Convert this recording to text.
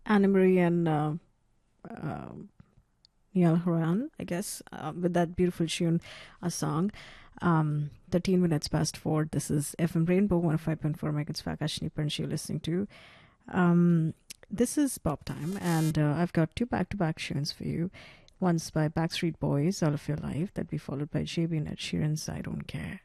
Anna Marie and uh, Niall Horan, I guess, with that beautiful tune, a song. 13 minutes past 4. This is FM Rainbow 105.4 megahertz for Akashni Panch you're listening to. Um, this is Pop Time, and I've got two back to back tunes for you. One's by Backstreet Boys, All of Your Life, that be followed by JB and Ed Sheeran's I Don't Care.